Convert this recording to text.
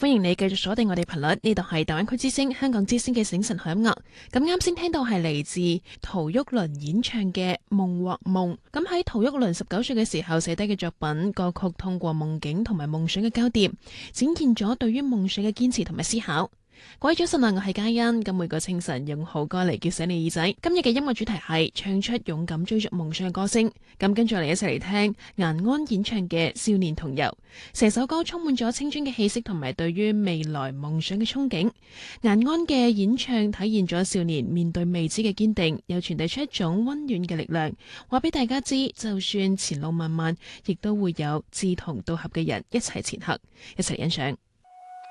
歡迎你繼續鎖定我哋頻率，呢度係大灣區之聲香港之聲嘅醒晨好音樂。咁啱先聽到係嚟自陶旭倫演唱嘅《夢或夢》。咁喺陶旭倫19歲嘅時候寫低嘅作品，歌曲通過夢境同埋夢想嘅交疊，展現咗對於夢想嘅堅持同埋思考。各位早晨啊，我係嘉欣。咁每個清晨用好歌嚟叫醒你耳仔。今日嘅音樂主題係唱出勇敢追逐夢想嘅歌聲。咁跟住嚟一齊嚟聽顏安演唱嘅《少年同遊》。成首歌充滿咗青春嘅氣息同埋對於未來夢想嘅憧憬。顏安嘅演唱體現咗少年面對未知嘅堅定，又傳遞出一種溫暖嘅力量，話俾大家知，就算前路漫漫，亦都會有志同道合嘅人一齊前行。一齊欣賞。